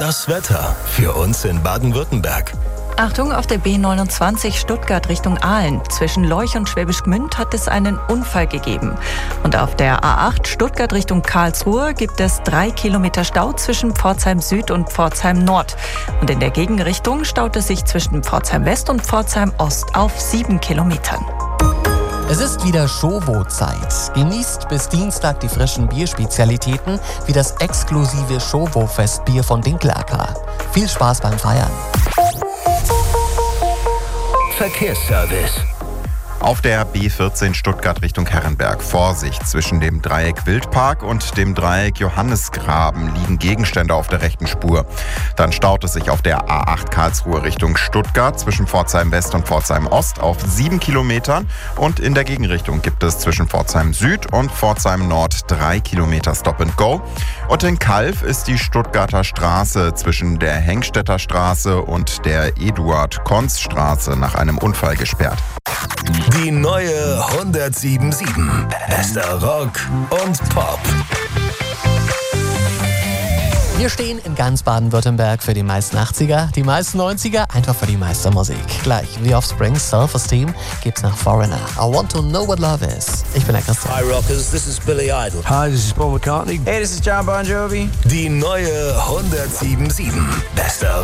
Das Wetter für uns in Baden-Württemberg. Achtung, auf der B29 Stuttgart Richtung Aalen. Zwischen Leuch und Schwäbisch Gmünd hat es einen Unfall gegeben. Und auf der A8 Stuttgart Richtung Karlsruhe gibt es 3 Kilometer Stau zwischen Pforzheim Süd und Pforzheim Nord. Und in der Gegenrichtung staut es sich zwischen Pforzheim West und Pforzheim Ost auf 7 Kilometern. Es ist wieder Schowo-Zeit. Genießt bis Dienstag die frischen Bierspezialitäten wie das exklusive Schowo-Festbier von Dinklacker. Viel Spaß beim Feiern. Verkehrsservice. Auf der B14 Stuttgart Richtung Herrenberg. Vorsicht, zwischen dem Dreieck Wildpark und dem Dreieck Johannisgraben liegen Gegenstände auf der rechten Spur. Dann staut es sich auf der A8 Karlsruhe Richtung Stuttgart zwischen Pforzheim West und Pforzheim Ost auf 7 Kilometern. Und in der Gegenrichtung gibt es zwischen Pforzheim Süd und Pforzheim Nord 3 Kilometer Stop and Go. Und in Calw ist die Stuttgarter Straße zwischen der Hengstädter Straße und der Eduard-Konz-Straße nach einem Unfall gesperrt. Die neue 107.7. Bester Rock und Pop. Wir stehen in ganz Baden-Württemberg für die meisten 80er, die meisten 90er, einfach für die meiste Musik. Gleich The Offspring's Self-Esteem gibt's nach Foreigner. I Want to Know What Love Is. Ich bin der Christian. Hi Rockers, this is Billy Idol. Hi, this is Paul McCartney. Hey, this is John Bon Jovi. Die neue 107.7. Bester